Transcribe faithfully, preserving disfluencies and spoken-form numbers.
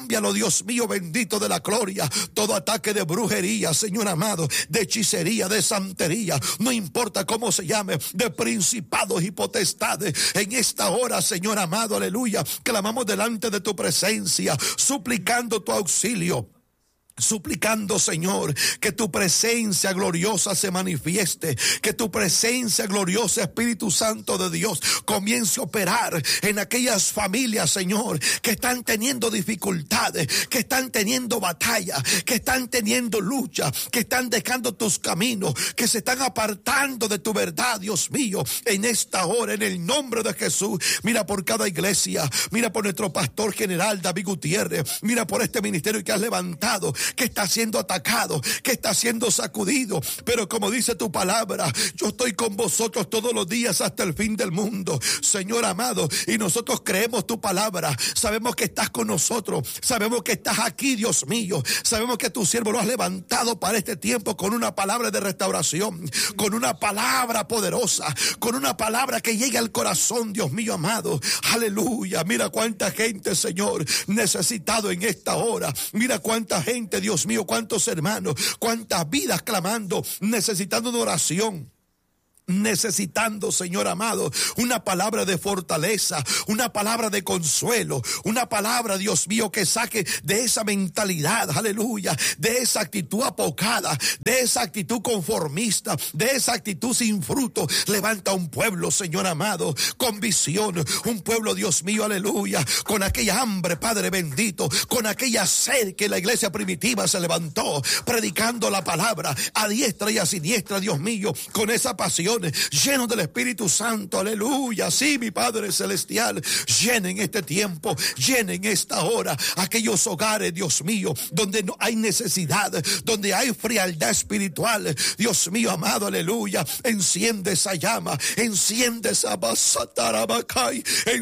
cámbialo, Dios mío bendito de la gloria. Todo ataque de brujería, Señor amado, de hechicería, de santería, no importa cómo se llame, de principados y potestades, en esta hora, Señor amado, aleluya, clamamos delante de tu presencia, suplicando tu auxilio. Suplicando, Señor, que tu presencia gloriosa se manifieste, que tu presencia gloriosa, Espíritu Santo de Dios, comience a operar en aquellas familias, Señor, que están teniendo dificultades, que están teniendo batalla, que están teniendo lucha, que están dejando tus caminos, que se están apartando de tu verdad, Dios mío, en esta hora, en el nombre de Jesús. Mira por cada iglesia, mira por nuestro pastor general David Gutiérrez, mira por este ministerio que has levantado, que está siendo atacado, que está siendo sacudido, pero como dice tu palabra, yo estoy con vosotros todos los días hasta el fin del mundo, Señor amado, y nosotros creemos tu palabra, sabemos que estás con nosotros, sabemos que estás aquí, Dios mío, sabemos que tu siervo lo has levantado para este tiempo con una palabra de restauración, con una palabra poderosa, con una palabra que llegue al corazón, Dios mío amado, aleluya. Mira cuánta gente, Señor, necesitado en esta hora, mira cuánta gente, Dios mío, cuántos hermanos, cuántas vidas clamando, necesitando una oración. Necesitando, Señor amado, una palabra de fortaleza, una palabra de consuelo, una palabra, Dios mío, que saque de esa mentalidad, aleluya, de esa actitud apocada, de esa actitud conformista, de esa actitud sin fruto. Levanta un pueblo, Señor amado, con visión, un pueblo, Dios mío, aleluya, con aquella hambre, Padre bendito, con aquella sed que la iglesia primitiva se levantó, predicando la palabra a diestra y a siniestra, Dios mío, con esa pasión, llenos del Espíritu Santo, aleluya. Sí, mi Padre Celestial, llenen este tiempo, llenen esta hora aquellos hogares, Dios mío, donde no hay necesidad, donde hay frialdad espiritual, Dios mío amado, aleluya. Enciende esa llama, enciende esa basatarabacay,